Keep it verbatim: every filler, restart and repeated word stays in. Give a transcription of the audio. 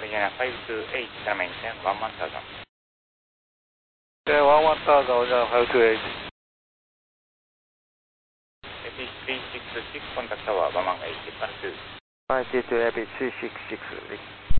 Regina five two eight, maintain one one thousand. Yeah, one one thousand, Regina five two eight. A P three six six, contact tower one one eight, one two. five two two, A P three six six.